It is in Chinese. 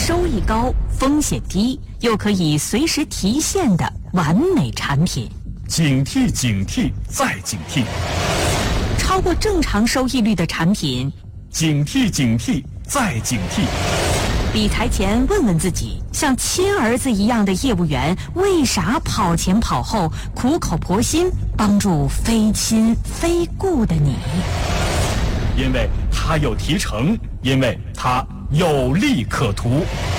收益高、风险低，又可以随时提现的完美产品。 警惕警惕再警惕， 超过正常收益率的产品， 警惕警惕再警惕。 理财前问问自己，像亲儿子一样的业务员为啥跑前跑后苦口婆心帮助非亲非故的你？ 因为他有提成，因为他有利可图。